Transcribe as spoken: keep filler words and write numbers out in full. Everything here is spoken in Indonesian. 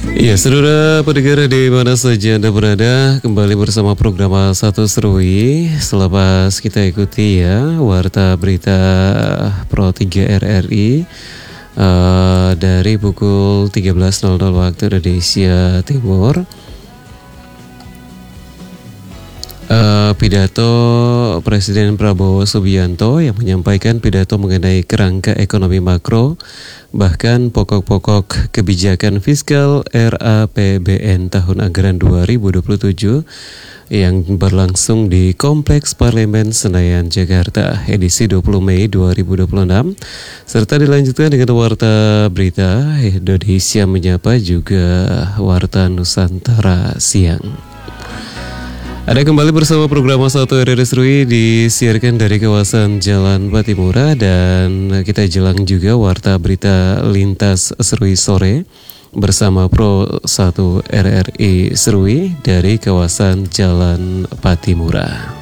Iya, saudara pendengar di mana saja Anda berada, kembali bersama program Satu Serui. Selepas kita ikuti ya Warta Berita Pro tiga R R I uh, dari pukul tiga belas nol nol waktu Indonesia Timur. Uh, pidato Presiden Prabowo Subianto yang menyampaikan pidato mengenai kerangka ekonomi makro, bahkan pokok-pokok kebijakan fiskal R A P B N tahun anggaran dua ribu dua puluh tujuh yang berlangsung di Kompleks Parlemen Senayan, Jakarta, edisi dua puluh Mei dua ribu dua puluh enam, serta dilanjutkan dengan Warta Berita Indonesia Menyapa, juga Warta Nusantara Siang. Ada kembali bersama program Satu R R I Serui, disiarkan dari kawasan Jalan Patimura, dan kita jelang juga Warta Berita Lintas Serui Sore bersama Pro Satu R R I Serui dari kawasan Jalan Patimura.